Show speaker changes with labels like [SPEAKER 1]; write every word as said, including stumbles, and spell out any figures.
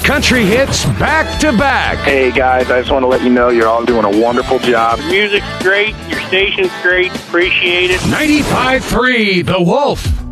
[SPEAKER 1] country hits back to back.
[SPEAKER 2] Hey, guys, I just want to let you know you're all doing a wonderful job.
[SPEAKER 3] Your music's great. Your station's great. Appreciate it.
[SPEAKER 1] ninety-five point three The Wolf.